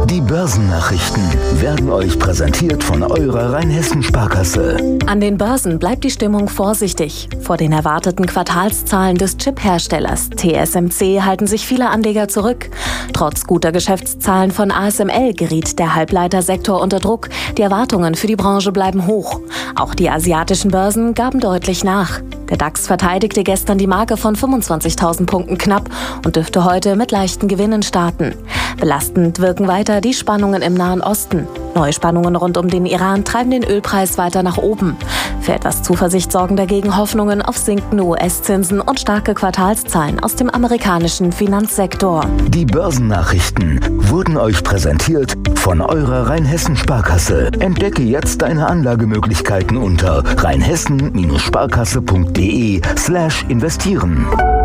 Die Börsennachrichten werden euch präsentiert von eurer Rheinhessen-Sparkasse. An den Börsen bleibt die Stimmung vorsichtig. Vor den erwarteten Quartalszahlen des Chip-Herstellers TSMC halten sich viele Anleger zurück. Trotz guter Geschäftszahlen von ASML geriet der Halbleitersektor unter Druck. Die Erwartungen für die Branche bleiben hoch. Auch die asiatischen Börsen gaben deutlich nach. Der DAX verteidigte gestern die Marke von 25.000 Punkten knapp und dürfte heute mit leichten Gewinnen starten. Belastend wirken weiter die Spannungen im Nahen Osten. Neue Spannungen rund um den Iran treiben den Ölpreis weiter nach oben. Für etwas Zuversicht sorgen dagegen Hoffnungen auf sinkende US-Zinsen und starke Quartalszahlen aus dem amerikanischen Finanzsektor. Die Börsennachrichten wurden euch präsentiert von eurer Rheinhessen-Sparkasse. Entdecke jetzt deine Anlagemöglichkeiten unter rheinhessen-sparkasse.de/investieren.